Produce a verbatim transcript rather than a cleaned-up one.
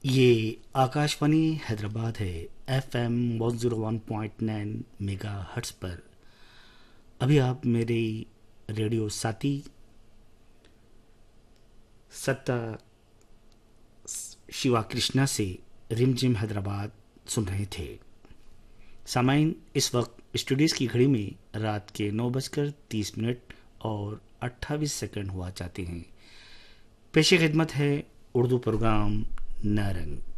ये आकाशवाणी हैदराबाद है। F M one zero one point nine mega hertz पर अभी आप मेरे रेडियो साथी सत्ता शिवा कृष्णा से रिमझिम हैदराबाद सुन रहे थे। सामाइन, इस वक्त स्टूडियोज की घड़ी में रात के नौ बजकर तीस मिनट और अट्ठाईस सेकंड हुआ चाहते हैं। पेशे खिदमत है उर्दू प्रोग्राम नारंग।